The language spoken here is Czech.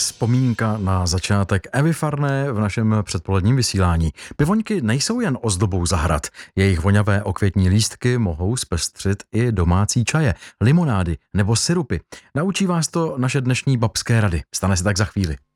vzpomínka na začátek Evy Farné v našem předpoledním vysílání. Pivoňky nejsou jen ozdobou zahrad. Jejich voňavé okvětní lístky mohou zpestřit i domácí čaje, limonády nebo sirupy. Naučí vás to naše dnešní babské rady. Stane se tak za chvíli.